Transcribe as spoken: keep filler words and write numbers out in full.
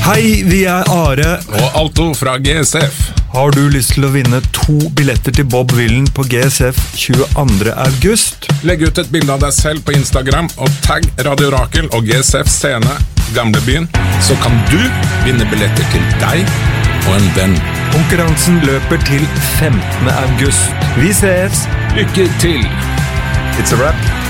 Hei, vi er Are og Alto fra G S F. Har du lyst til å vinne to billetter til Bob Villen på G S F tjueandre august? Legg ut et bilde av deg selv på Instagram og tagg Radio Rakel og G S F Scene Gamlebyen, så kan du vinne billetter til deg og en venn. Konkurransen løper til femtende august. Vi ses! Lykke til! It's a wrap.